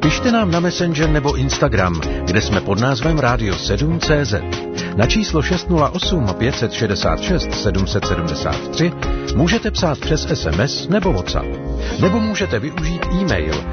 Pište nám na Messenger nebo Instagram, kde jsme pod názvem Radio 7.cz. Na číslo 608 566 773 můžete psát přes SMS nebo WhatsApp. Nebo můžete využít e-mail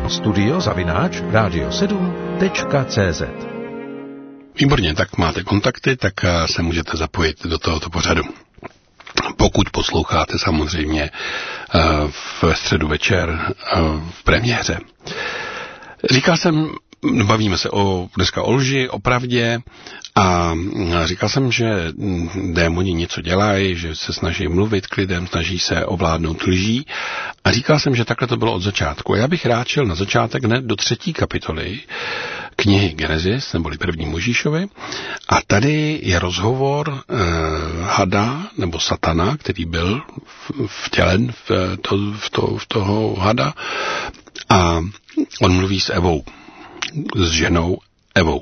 studio@radio7.cz. Výborně, tak máte kontakty, tak se můžete zapojit do tohoto pořadu. Pokud posloucháte samozřejmě v středu večer v premiéře. Říkal jsem, bavíme se dneska o lži, o pravdě a říkal jsem, že démoni něco dělají, že se snaží mluvit k lidem, snaží se ovládnout lží a říkal jsem, že takhle to bylo od začátku. Já bych rád šel na začátek hned do 3. kapitoly knihy Genesis, neboli první Mojžíšovi. A tady je rozhovor hada, nebo satana, který byl vtělen v toho hada. A on mluví s Evou, s ženou Evou.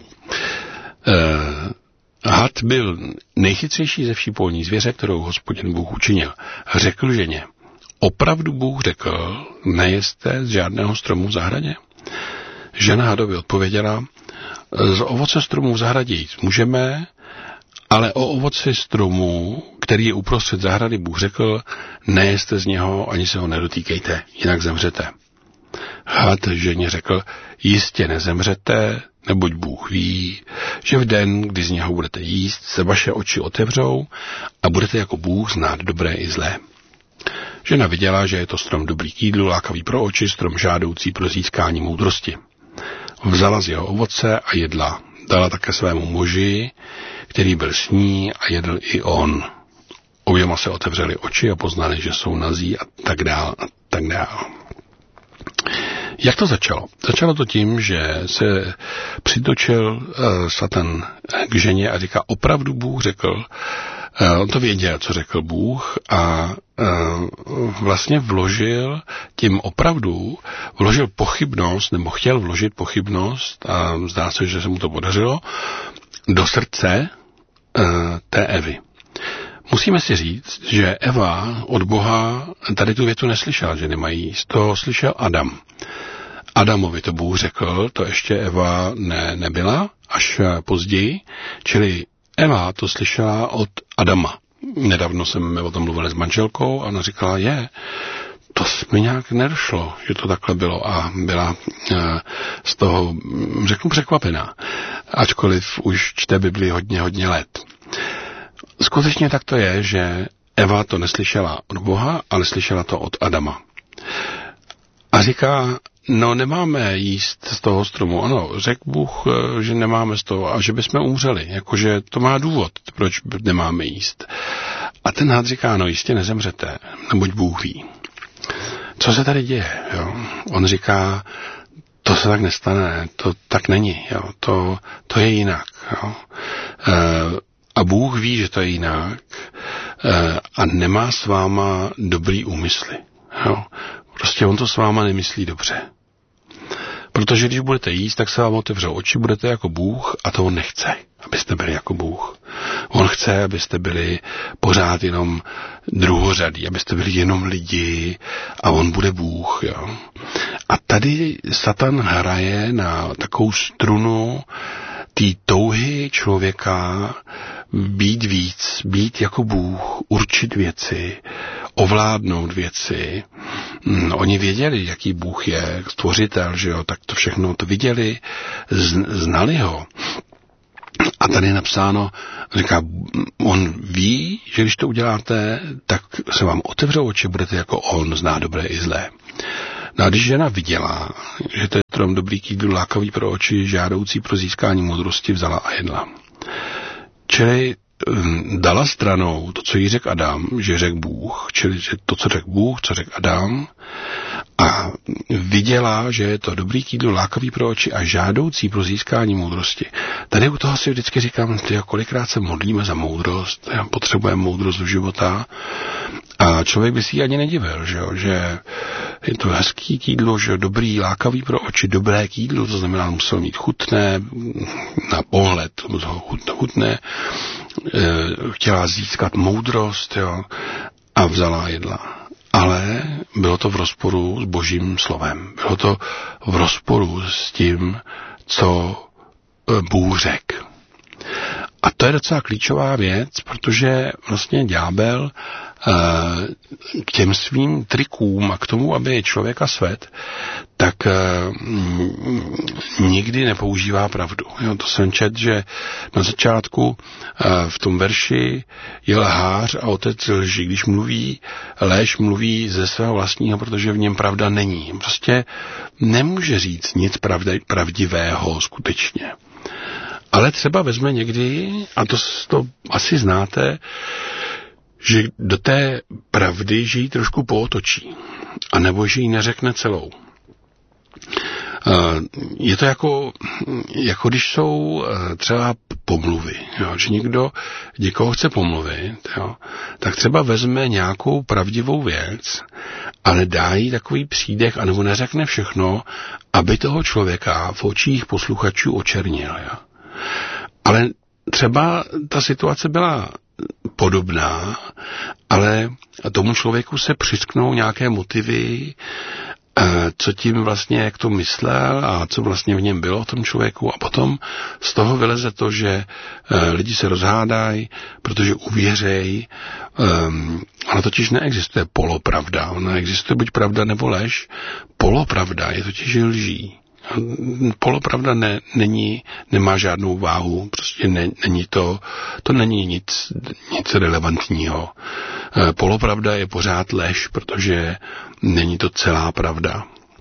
Had byl nejchytřejší ze vší polní zvěře, kterou Hospodin Bůh učinil. Řekl ženě, opravdu Bůh řekl, nejeste z žádného stromu v zahradě? Žena hadovi odpověděla, z ovoce stromů v zahradě jít můžeme, ale o ovoci stromu, který je uprostřed zahrady, Bůh řekl, nejeste z něho, ani se ho nedotýkejte, jinak zemřete. Had ženě řekl, jistě nezemřete, neboť Bůh ví, že v den, kdy z něho budete jíst, se vaše oči otevřou a budete jako Bůh znát dobré i zlé. Žena viděla, že je to strom dobrý k jídlu, lákavý pro oči, strom žádoucí pro získání moudrosti. Vzala z jeho ovoce a jedla. Dala také svému muži, který byl s ní a jedl i on. Oběma se otevřeli oči a poznali, že jsou nazí a tak dál a tak dál. Jak to začalo? Začalo to tím, že se přitočil Satan k ženě a říká, opravdu Bůh řekl, on to věděl, co řekl Bůh a vlastně vložil pochybnost, nebo chtěl vložit pochybnost a zdá se, že se mu to podařilo, do srdce té Evy. Musíme si říct, že Eva od Boha tady tu větu neslyšela, že nemají jíst. To slyšel Adam. Adamovi to Bůh řekl, to ještě Eva nebyla, až později, čili Eva to slyšela od Adama. Nedávno jsme o tom mluvili s manželkou a ona říkala, to mi nějak nedošlo, že to takhle bylo a byla z toho, řeknu, překvapená. Ačkoliv už čte Bibli hodně let. Skutečně tak to je, že Eva to neslyšela od Boha, ale slyšela to od Adama. A říká, nemáme jíst z toho stromu. Ano, řekl Bůh, že nemáme z toho a že bychom umřeli. Jakože to má důvod, proč nemáme jíst. A ten had říká, jistě nezemřete, neboť Bůh ví. Co se tady děje? Jo? On říká, to se tak nestane, to tak není, jo? To je jinak. Jo? A Bůh ví, že to je jinak a nemá s váma dobrý úmysly. Jo? Prostě on to s váma nemyslí dobře. Protože když budete jíst, tak se vám otevřou oči, budete jako Bůh a to on nechce, abyste byli jako Bůh. On chce, abyste byli pořád jenom druhořadí, abyste byli jenom lidi a on bude Bůh. Jo? A tady Satan hraje na takovou strunu té touhy člověka být víc, být jako Bůh, určit věci, ovládnout věci. Oni věděli, jaký Bůh je, stvořitel, že jo, tak to všechno to viděli, znali ho. A tady je napsáno, říká, on ví, že když to uděláte, tak se vám otevřou oči, budete jako on, zná dobré i zlé. No a když žena viděla, že to je strom dobrý k jídlu, lákavý pro oči, žádoucí pro získání moudrosti, vzala a jedla. Čili dala stranou to, co jí řekl Adam, že řekl Bůh, čili že to, co řekl Bůh, co řekl Adam, a viděla, že je to dobrý k jídlu, lákavý pro oči a žádoucí pro získání moudrosti. Tady u toho si vždycky říkám, kolikrát se modlíme za moudrost, potřebujeme moudrost do života a člověk by si ji ani nedivil, že je to hezký k jídlu, že dobrý, lákavý pro oči, dobré k jídlu, to znamená, musel mít chutné, na pohled chutné, chtěla získat moudrost, jo, a vzala a jedla. ale bylo to v rozporu s Božím slovem. Bylo to v rozporu s tím, co Bůh řekl. A to je docela klíčová věc, protože vlastně ďábel k těm svým trikům a k tomu, aby člověka svedl, tak nikdy nepoužívá pravdu. Jo, to jsem četl, že na začátku v tom verši je lhář a otec lži. Když mluví lež, mluví ze svého vlastního, protože v něm pravda není. Prostě nemůže říct nic pravdivého skutečně. Ale třeba vezme někdy, a to asi znáte, že do té pravdy, že ji trošku pootočí, anebo že ji neřekne celou. Je to jako když jsou třeba pomluvy, jo, že někdo někoho chce pomluvit, jo, tak třeba vezme nějakou pravdivou věc, ale dá jí takový přídech, anebo neřekne všechno, aby toho člověka v očích posluchačů očernil. Jo. Ale třeba ta situace byla podobná, ale tomu člověku se přisknou nějaké motivy, co tím vlastně, jak to myslel a co vlastně v něm bylo v tom člověku, a potom z toho vyleze to, že lidi se rozhádají, protože uvěřejí. Ona totiž neexistuje polopravda, ona existuje buď pravda nebo lež. Polopravda je totiž lží. Polopravda nemá žádnou váhu, prostě není to není nic relevantního. Polopravda je pořád lež, protože není to celá pravda.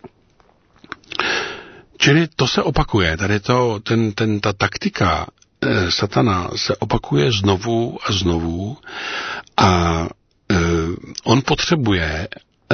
Čili to se opakuje, tady ta taktika satana se opakuje znovu a znovu a on potřebuje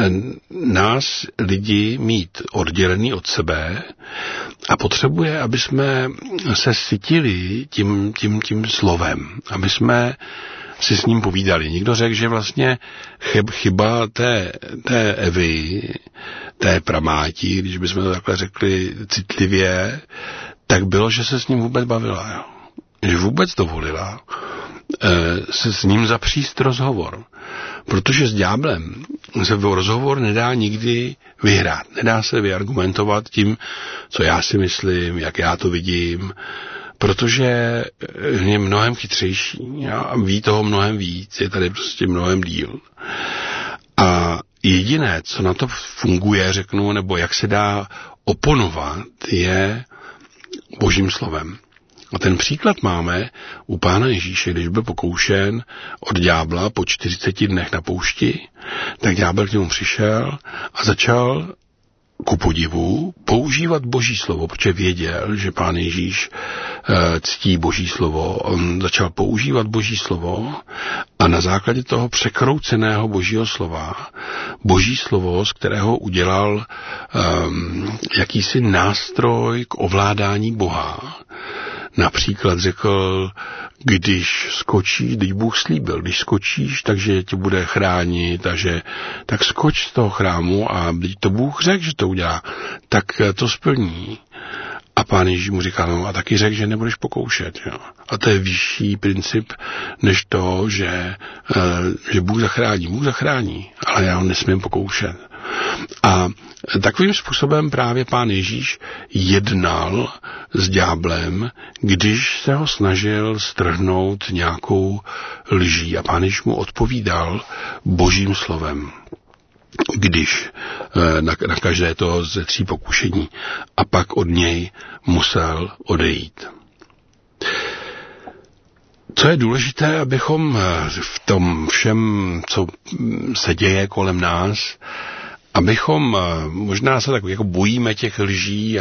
nás lidi mít oddělený od sebe a potřebuje, aby jsme se sytili tím slovem, aby jsme si s ním povídali. Někdo řekl, že vlastně chyba té Evy, té pramáti, když bychom to takhle řekli citlivě, tak bylo, že se s ním vůbec bavila. Jo. Že vůbec dovolila se s ním zapříst rozhovor. Protože s ďáblem se rozhovor nedá nikdy vyhrát. Nedá se vyargumentovat tím, co já si myslím, jak já to vidím, protože je mnohem chytřejší a ví toho mnohem víc, je tady prostě mnohem díl. A jediné, co na to funguje, řeknu, nebo jak se dá oponovat, je Božím slovem. A ten příklad máme u Pána Ježíše, když byl pokoušen od ďábla po 40 dnech na poušti, tak ďábel k němu přišel a začal ku podivu používat Boží slovo, protože věděl, že Pán Ježíš ctí Boží slovo. On začal používat Boží slovo a na základě toho překrouceného Božího slova, Boží slovo, z kterého udělal jakýsi nástroj k ovládání Boha. Například řekl, když skočíš, když Bůh slíbil, když skočíš, takže tě bude chránit, tak skoč z toho chrámu a když to Bůh řekl, že to udělá, tak to splní. A Pán Ježíš mu říká, no a taky řekl, že nebudeš pokoušet. Jo. A to je vyšší princip, než to, že Bůh zachrání. Bůh zachrání, ale já ho nesmím pokoušet. A takovým způsobem právě Pán Ježíš jednal s ďáblem, když se ho snažil strhnout nějakou lží. A Pán Ježíš mu odpovídal Božím slovem, když na každé toho ze 3 pokušení, a pak od něj musel odejít. Co je důležité, abychom v tom všem, co se děje kolem nás, abychom možná se tak jako bojíme těch lží